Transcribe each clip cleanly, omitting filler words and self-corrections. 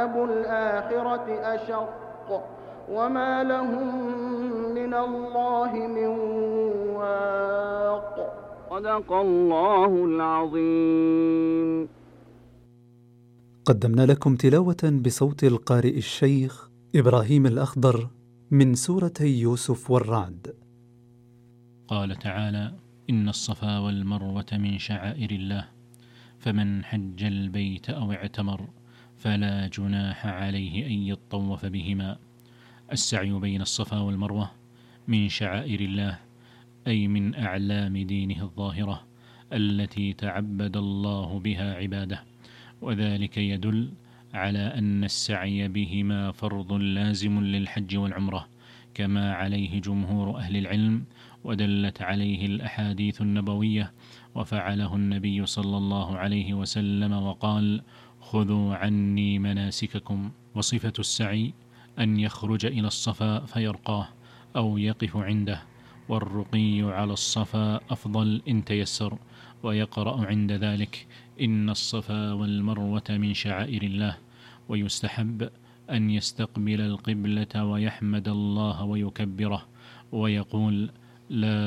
ولعذاب الآخرة أشق وما لهم من الله من واق. صدق الله العظيم. قدمنا لكم تلاوة بصوت القارئ الشيخ إبراهيم الأخضر من سورتي يوسف والرعد. قال تعالى: إن الصفا والمروة من شعائر الله، فمن حج البيت أو اعتمر فلا جناح عليه أن يطوف بهما. السعي بين الصفا والمروة من شعائر الله، أي من أعلام دينه الظاهرة التي تعبد الله بها عباده، وذلك يدل على أن السعي بهما فرض لازم للحج والعمرة كما عليه جمهور أهل العلم، ودلت عليه الأحاديث النبوية، وفعله النبي صلى الله عليه وسلم وقال: خذوا عني مناسككم. وصفة السعي أن يخرج إلى الصفا فيرقاه أو يقف عنده، والرقي على الصفا أفضل إن تيسر، ويقرأ عند ذلك: إن الصفا والمروة من شعائر الله. ويستحب أن يستقبل القبلة ويحمد الله ويكبره ويقول: لا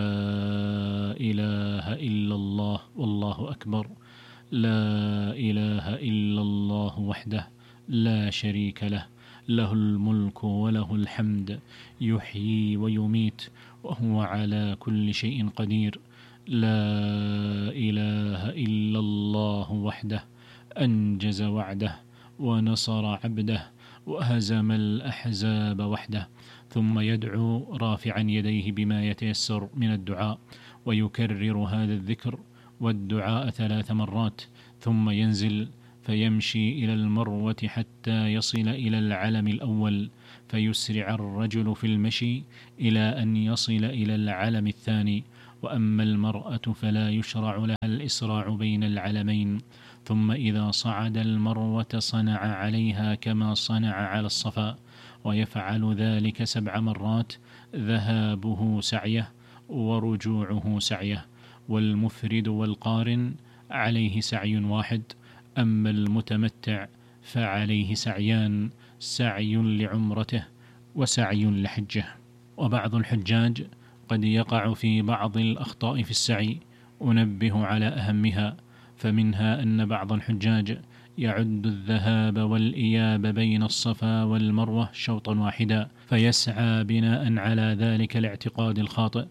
إله إلا الله والله أكبر، لا إله إلا الله وحده لا شريك له، له الملك وله الحمد، يحيي ويميت وهو على كل شيء قدير، لا إله إلا الله وحده أنجز وعده ونصر عبده وهزم الأحزاب وحده. ثم يدعو رافعا يديه بما يتيسر من الدعاء، ويكرر هذا الذكر والدعاء 3 مرات، ثم ينزل فيمشي إلى المروة حتى يصل إلى العلم الأول، فيسرع الرجل في المشي إلى أن يصل إلى العلم الثاني، وأما المرأة فلا يشرع لها الإسراع بين العلمين. ثم إذا صعد المروة صنع عليها كما صنع على الصفا، ويفعل ذلك 7 مرات، ذهابه سعيه ورجوعه سعيه. والمفرد والقارن عليه سعي واحد، أما المتمتع فعليه سعيان، سعي لعمرته وسعي لحجه. وبعض الحجاج قد يقع في بعض الأخطاء في السعي، أنبه على أهمها، فمنها أن بعض الحجاج يعد الذهاب والإياب بين الصفا والمروة شوطا واحدا، فيسعى بناء على ذلك الاعتقاد الخاطئ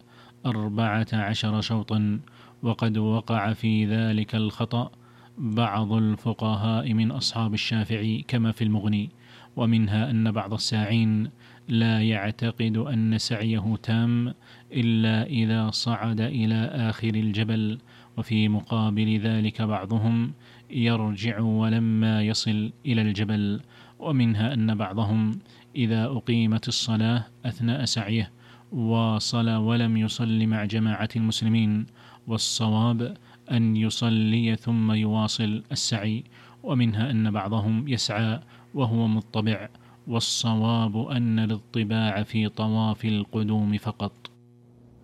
14 شوطا. وقد وقع في ذلك الخطأ بعض الفقهاء من أصحاب الشافعي كما في المغني. ومنها أن بعض الساعين لا يعتقد أن سعيه تام إلا إذا صعد إلى آخر الجبل، وفي مقابل ذلك بعضهم يرجع ولما يصل إلى الجبل. ومنها أن بعضهم إذا أقيمت الصلاة أثناء سعيه واصل ولم يصل مع جماعة المسلمين، والصواب أن يصلي ثم يواصل السعي. ومنها أن بعضهم يسعى وهو مطبع، والصواب أن الاطباع في طواف القدوم فقط.